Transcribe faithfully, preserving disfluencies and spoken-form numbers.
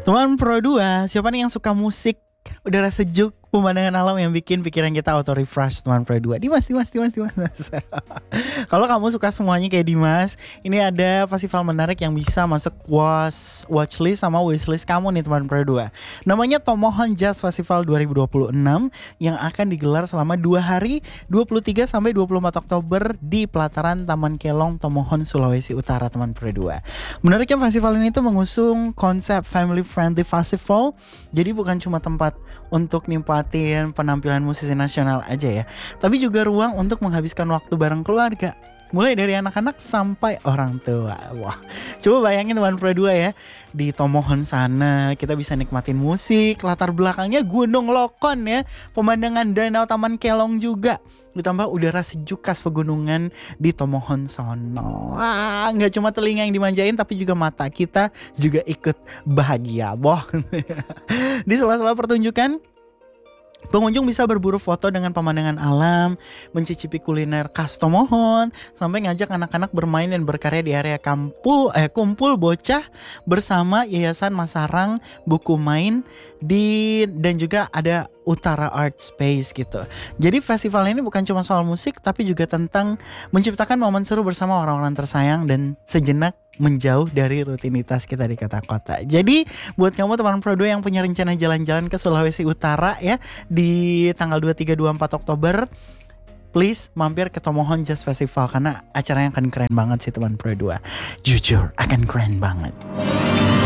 Teman Pro dua, siapa nih yang suka musik, udara sejuk, pemandangan alam yang bikin pikiran kita auto refresh, teman Pro dua? Dimas, Dimas, Dimas, Dimas. Kalau kamu suka semuanya kayak Dimas, ini ada festival menarik yang bisa masuk watch watchlist sama wishlist kamu nih teman Pro dua. Namanya Tomohon Jazz Festival dua ribu dua puluh enam yang akan digelar selama dua hari, dua puluh tiga sampai dua puluh empat Oktober di pelataran Taman Kelong, Tomohon, Sulawesi Utara, teman Pro dua. Menariknya festival ini tuh mengusung konsep family friendly festival. Jadi bukan cuma tempat untuk nimpatin penampilan musisi nasional aja ya, tapi juga ruang untuk menghabiskan waktu bareng keluarga, mulai dari anak-anak sampai orang tua. Wah, coba bayangin teman Pro dua ya, di Tomohon sana kita bisa nikmatin musik, latar belakangnya Gunung Lokon ya, pemandangan danau Taman Kelong juga, ditambah udara sejuk khas pegunungan di Tomohon sono. Wah, nggak cuma telinga yang dimanjain, tapi juga mata kita juga ikut bahagia, boh. Di sela-sela pertunjukan, pengunjung bisa berburu foto dengan pemandangan alam, mencicipi kuliner khas Tomohon, sampai ngajak anak-anak bermain dan berkarya di area kampu, eh, kumpul bocah bersama Yayasan Masarang Buku Main di, dan juga ada Utara Art Space gitu. Jadi festival ini bukan cuma soal musik, tapi juga tentang menciptakan momen seru bersama orang-orang tersayang dan sejenak menjauh dari rutinitas kita di kota-kota. Jadi buat kamu teman Pro dua yang punya rencana jalan-jalan ke Sulawesi Utara ya, di tanggal dua puluh tiga dua puluh empat Oktober, please mampir ke Tomohon Jazz Festival karena acaranya akan keren banget sih teman Pro dua. Jujur akan keren banget.